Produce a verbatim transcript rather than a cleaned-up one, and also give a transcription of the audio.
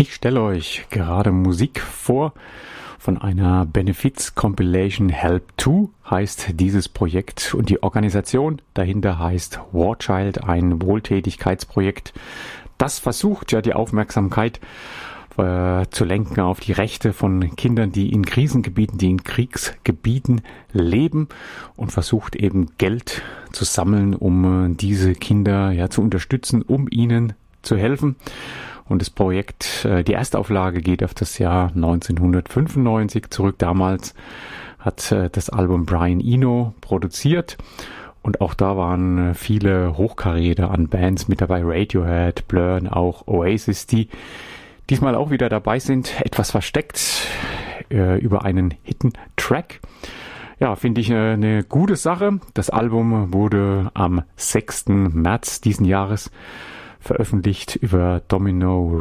Ich stelle euch gerade Musik vor von einer Benefiz-Compilation Help zwei, heißt dieses Projekt, und die Organisation dahinter heißt War Child, ein Wohltätigkeitsprojekt, das versucht ja die Aufmerksamkeit äh, zu lenken auf die Rechte von Kindern, die in Krisengebieten, die in Kriegsgebieten leben, und versucht eben Geld zu sammeln, um äh, diese Kinder ja zu unterstützen, um ihnen zu helfen. Und das Projekt, die Erstauflage geht auf das Jahr neunzehnhundertfünfundneunzig zurück. Damals hat das Album Brian Eno produziert. Und auch da waren viele Hochkaräter an Bands mit dabei. Radiohead, Blur, auch Oasis, die diesmal auch wieder dabei sind. Etwas versteckt äh, über einen Hidden Track. Ja, finde ich eine, eine gute Sache. Das Album wurde am sechsten März diesen Jahres veröffentlicht über Domino